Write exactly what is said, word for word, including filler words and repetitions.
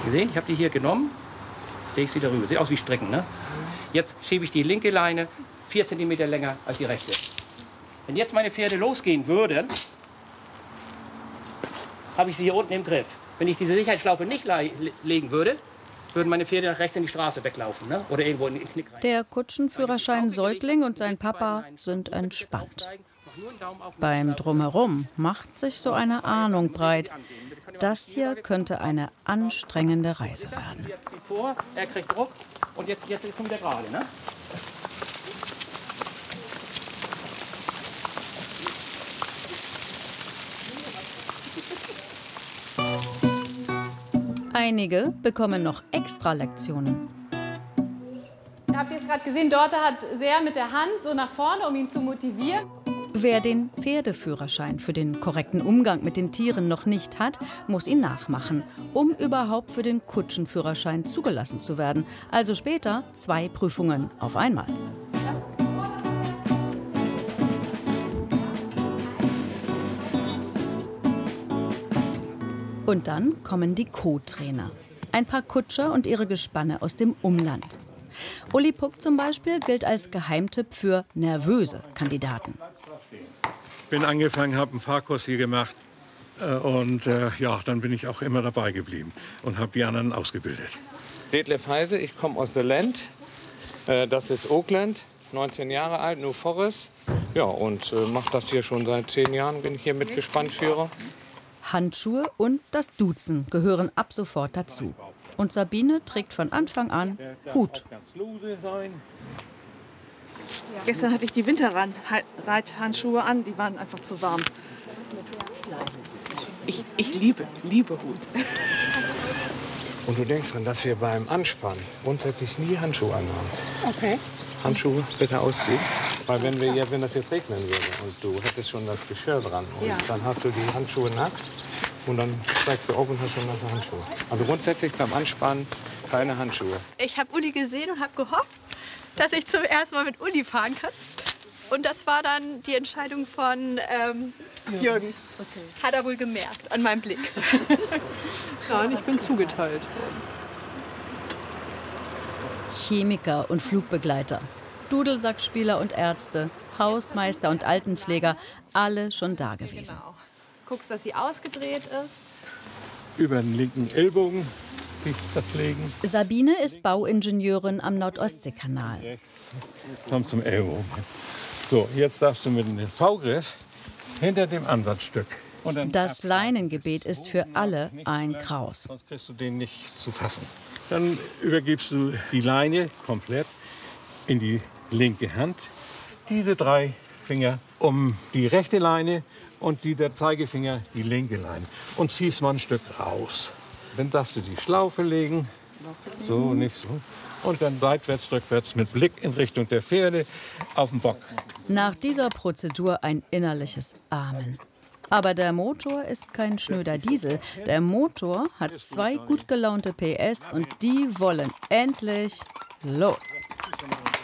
Gesehen? Ich habe die hier genommen, lege ich sie darüber. Sieht aus wie Stricken, ne? Jetzt schiebe ich die linke Leine vier Zentimeter länger als die rechte. Wenn jetzt meine Pferde losgehen würden, habe ich sie hier unten im Griff. Wenn ich diese Sicherheitsschlaufe nicht le legen würde, würden meine Pferde nach rechts in die Straße weglaufen, ne? Oder irgendwo in den Knick rein. Der Kutschenführerschein Säugling und sein Papa sind entspannt. Beim Drumherum macht sich so eine Ahnung breit. Das hier könnte eine anstrengende Reise werden. Er kriegt Druck und jetzt, jetzt kommt wieder gerade, ne? Einige bekommen noch extra Lektionen. Ihr habt jetzt gerade gesehen, Dorte hat sehr mit der Hand so nach vorne, um ihn zu motivieren. Wer den Pferdeführerschein für den korrekten Umgang mit den Tieren noch nicht hat, muss ihn nachmachen, um überhaupt für den Kutschenführerschein zugelassen zu werden. Also später zwei Prüfungen auf einmal. Und dann kommen die Co-Trainer. Ein paar Kutscher und ihre Gespanne aus dem Umland. Uli Puck zum Beispiel gilt als Geheimtipp für nervöse Kandidaten. Ich bin angefangen, habe einen Fahrkurs hier gemacht äh, und äh, ja, dann bin ich auch immer dabei geblieben und habe die anderen ausgebildet. Detlef Heise, ich komme aus The Land, äh, das ist Oakland, neunzehn Jahre alt, New Forest. Ja, und äh, mache das hier schon seit zehn Jahren, bin ich hier mit Gespannführer. Handschuhe und das Duzen gehören ab sofort dazu. Und Sabine trägt von Anfang an Hut. Gestern hatte ich die Winterreithandschuhe an, die waren einfach zu warm. Ich, ich liebe, liebe Hut. Und du denkst dran, dass wir beim Anspannen grundsätzlich nie Handschuhe anhaben. Okay. Handschuhe bitte ausziehen. Weil wenn, wir, ja, wenn das jetzt regnen würde und du hättest schon das Geschirr dran und ja. dann hast du die Handschuhe nass und dann steigst du auf und hast schon nasse Handschuhe. Also grundsätzlich beim Anspannen keine Handschuhe. Ich habe Uli gesehen und habe gehofft, dass ich zum ersten Mal mit Uli fahren kann. Und das war dann die Entscheidung von ähm, Jürgen. Okay. Hat er wohl gemerkt an meinem Blick. Nein, ich bin zugeteilt worden. Chemiker und Flugbegleiter, Dudelsackspieler und Ärzte, Hausmeister und Altenpfleger, alle schon da gewesen. Genau. Guckst, dass sie ausgedreht ist. Über den linken Ellbogen sich verpflegen. Sabine ist Bauingenieurin am Nordostseekanal. Komm zum Ellbogen. So, jetzt darfst du mit dem V-Griff hinter dem Ansatzstück. Und dann das Leinengebet ist für alle ein Graus. Sonst kriegst du den nicht zu fassen. Dann übergibst du die Leine komplett in die linke Hand. Diese drei Finger um die rechte Leine und die der Zeigefinger die linke Leine. Und ziehst mal ein Stück raus. Dann darfst du die Schlaufe legen. So, nicht so. Und dann seitwärts, rückwärts mit Blick in Richtung der Pferde auf den Bock. Nach dieser Prozedur ein innerliches Amen. Aber der Motor ist kein schnöder Diesel. Der Motor hat zwei gut gelaunte P S und die wollen endlich los.